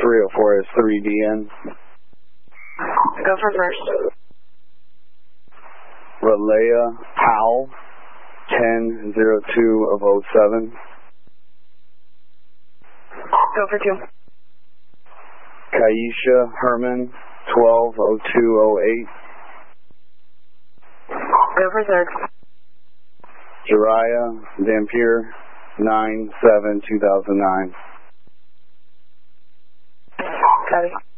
304 is 3DN. Go for first. Relaya Powell, 1002 of 07. Go for 2. Kaisha Herman, 120208. Go for third. Jariah Dampier, 9/7/2009. Copy.